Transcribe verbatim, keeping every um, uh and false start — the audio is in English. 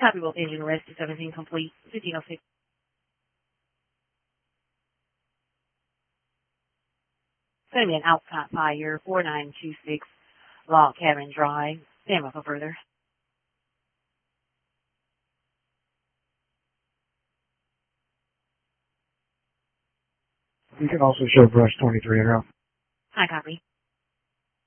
Copy both engine arrest to seventeen complete, fifteen oh six. It's going to be an outside fire, four nine two six, Log Cabin Drive. Stand by for further. You can also show brush twenty-three in route. High copy.